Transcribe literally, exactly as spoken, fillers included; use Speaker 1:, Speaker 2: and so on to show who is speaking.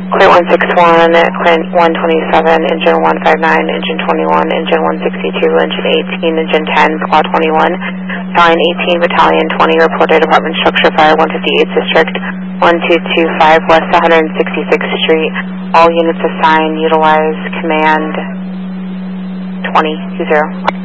Speaker 1: Clear one six one, Clear one twenty-seven, Engine one five nine, Engine twenty-one, Engine one sixty-two, Engine eighteen, Engine ten, Squad twenty-one, Battalion eighteen, Battalion twenty, reported Apartment Structure Fire, one fifty-eighth District, one two two five West one hundred sixty-sixth Street. All units assigned, utilize Command twenty two zero.